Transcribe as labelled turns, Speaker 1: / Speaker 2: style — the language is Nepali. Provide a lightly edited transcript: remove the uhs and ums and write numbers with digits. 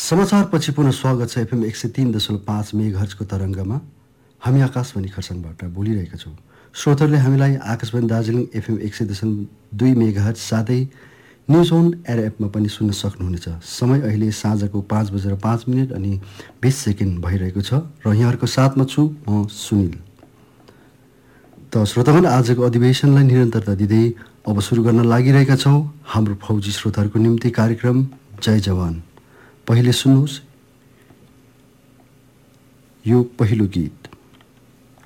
Speaker 1: समाचारपछि पुनः स्वागत छ एफएम 103.5 मेगाहर्जको तरङ्गमा। हामी आकाशवाणी खरसाङबाट बोलिरहेका छौँ। श्रोताहरूले हामीलाई आकाशवाणी दार्जिलिङ एफएम 100.2 मेगाहर्ज साथै न्युज अन एयर एपमा पनि सुन्न सक्नुहुनेछ। समय अहिले साँझको 5:05 अनि 20 सेकेन्ड भइरहेको छ र यहाँहरूको साथमा छु म सुनिल। त श्रोतागण, आजको अधिवेशनलाई निरन्तरता दिँदै अब सुरु गर्न लागिरहेका छौँ हाम्रो फौजी श्रोताहरूको निम्ति कार्यक्रम जय जवान। पहिले सुन्नुहोस् यो पहिलो गीत।